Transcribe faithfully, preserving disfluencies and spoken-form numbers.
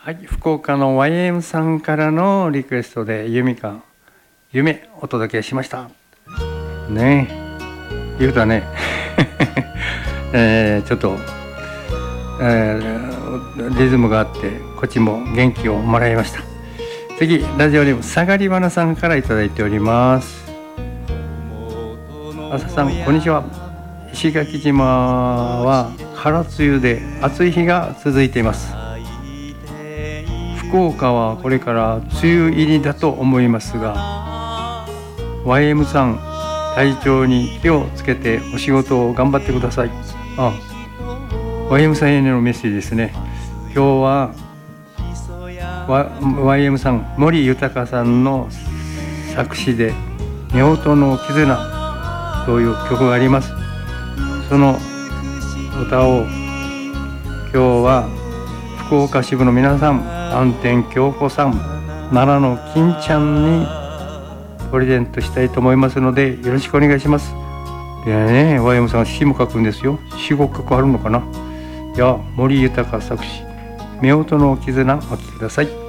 はい、福岡の ワイエム さんからのリクエストで由美か夢お届けしましたね。え言うたね、えー、ちょっと、えー、リズムがあってこっちも元気をもらいました。次ラジオネームさがりばなさんからいただいております。朝さんこんにちは。石垣島は空梅雨で暑い日が続いています。福岡はこれから梅雨入りだと思いますが ワイエム さん体調に気をつけてお仕事を頑張ってください。あ ワイエム さんへのメッセージですね。今日は ワイエム さん森豊さんの作詞で夫婦の絆という曲があります。その歌を今日は福岡支部の皆さん、安天京子さん、奈良の金ちゃんにプレゼントしたいと思いますのでよろしくお願いします。でね、ワイエム さん詩も書くんですよ。詩ごきょくあるのかな。じゃあ森豊作詞夫婦の絆お聴きください。